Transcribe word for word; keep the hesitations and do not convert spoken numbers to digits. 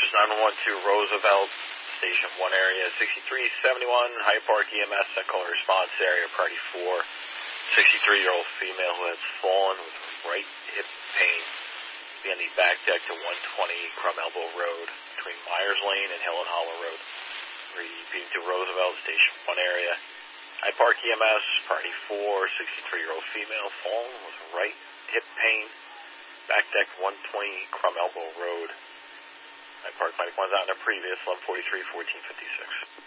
Service nine one one to Roosevelt, Station one area, sixty-three seventy-one, Hyde Park E M S, that call response area, party four, sixty-three-year-old female who has fallen with right hip pain being the back deck to one twenty Crum Elbow Road between Myers Lane and Hill and Hollow Road. Repeating to Roosevelt, Station one area, Hyde Park E M S, party four, sixty-three-year-old female fallen with right hip pain, back deck one twenty Crum Elbow Road. Hyde Park Medic one's out in a previous, eleven forty-three, fourteen fifty-six.